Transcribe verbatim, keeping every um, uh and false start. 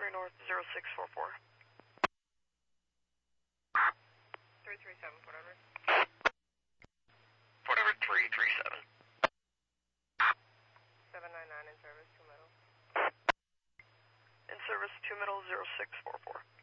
three North, zero six four four. three three seven, whatever. Whatever, three three seven. seven nine nine in service, two middle. In service, two middle, zero six four four.